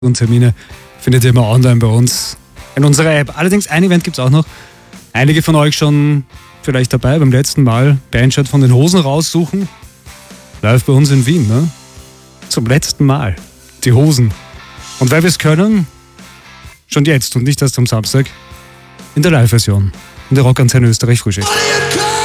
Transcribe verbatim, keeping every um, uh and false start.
und Termine findet ihr immer online bei uns in unserer App. Allerdings ein Event gibt es auch noch. Einige von euch schon vielleicht dabei beim letzten Mal Bandchat von den Hosen raussuchen. Live bei uns in Wien, ne? Zum letzten Mal. Die Hosen. Und weil wir es können, schon jetzt und nicht erst am Samstag, in der Live-Version. In der Rockantenne Österreich Frühschicht.